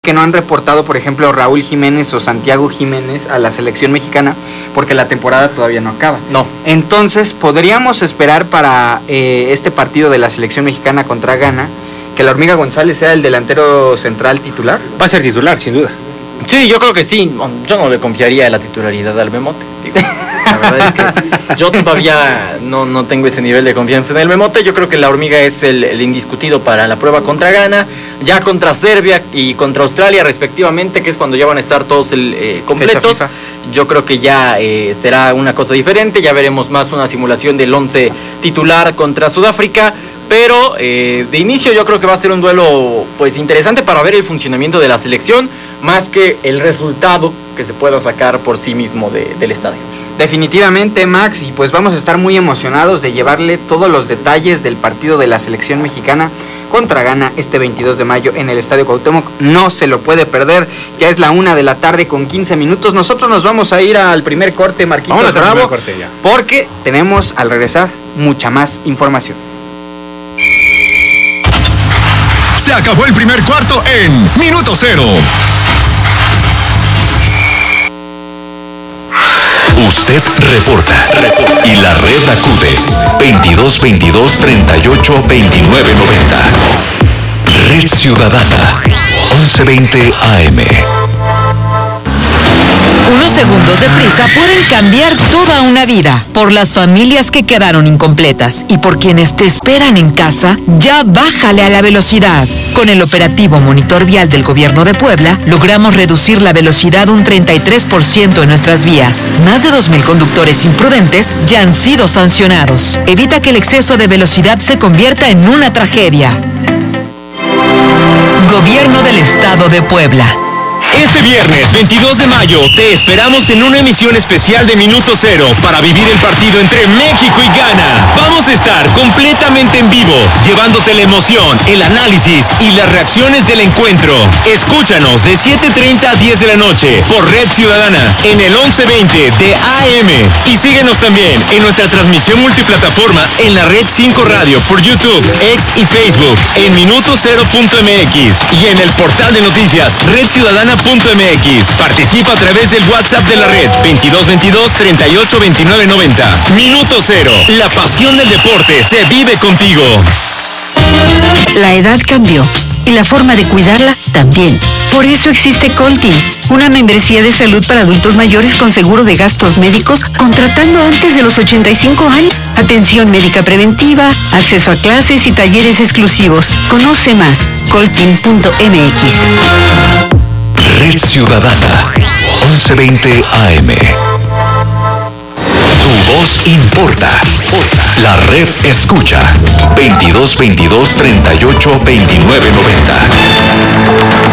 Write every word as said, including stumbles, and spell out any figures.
que no han reportado, por ejemplo, Raúl Jiménez o Santiago Jiménez a la selección mexicana porque la temporada todavía no acaba. No. Entonces, ¿podríamos esperar para eh, este partido de la selección mexicana contra Ghana que la Hormiga González sea el delantero central titular? Va a ser titular, sin duda. Sí, yo creo que sí. Yo no le confiaría la titularidad al Memote. Digo, la verdad es que yo todavía no, no tengo ese nivel de confianza en el Memote. Yo creo que la Hormiga es el, el indiscutido para la prueba contra Ghana, ya contra Serbia y contra Australia respectivamente, que es cuando ya van a estar todos el, eh, completos. Yo creo que ya eh, será una cosa diferente. Ya veremos más una simulación del once titular contra Sudáfrica. Pero eh, de inicio yo creo que va a ser un duelo pues interesante para ver el funcionamiento de la selección, más que el resultado que se pueda sacar por sí mismo de, del estadio. Definitivamente, Max, y pues vamos a estar muy emocionados de llevarle todos los detalles del partido de la selección mexicana contra Ghana este veintidós de mayo en el Estadio Cuauhtémoc. No se lo puede perder, ya es la una de la tarde con quince minutos. Nosotros nos vamos a ir al primer corte, Marquitos Bravo, corte ya, porque tenemos al regresar mucha más información. Se acabó el primer cuarto en Minuto Cero. Usted reporta, reporta y la red acude. veintidós veintidós treinta y ocho veintinueve noventa. Red Ciudadana, once veinte A M. Unos segundos de prisa pueden cambiar toda una vida. Por las familias que quedaron incompletas y por quienes te esperan en casa, ya bájale a la velocidad. Con el operativo Monitor Vial del Gobierno de Puebla, logramos reducir la velocidad un treinta y tres por ciento en nuestras vías. Más de dos mil conductores imprudentes ya han sido sancionados. Evita que el exceso de velocidad se convierta en una tragedia. Gobierno del Estado de Puebla. Este viernes veintidós de mayo te esperamos en una emisión especial de Minuto Cero para vivir el partido entre México y Ghana. Vamos a estar completamente en vivo, llevándote la emoción, el análisis y las reacciones del encuentro. Escúchanos de siete treinta a diez de la noche por Red Ciudadana en el once veinte de A M. Y síguenos también en nuestra transmisión multiplataforma en la Red cinco Radio por YouTube, X y Facebook en minuto cero punto m x y en el portal de noticias red ciudadana punto m x. Participa a través del WhatsApp de la red veintidós veintidós treinta y ocho veintinueve noventa. Minuto Cero, la pasión del deporte se vive contigo. La edad cambió y la forma de cuidarla también. Por eso existe Coltin, una membresía de salud para adultos mayores con seguro de gastos médicos, contratando antes de los ochenta y cinco años. Atención médica preventiva, acceso a clases y talleres exclusivos. Conoce más, coltin punto m x. Red Ciudadana, once veinte A M. Tu voz importa. La red escucha. veintidós veintidós treinta y ocho veintinueve noventa.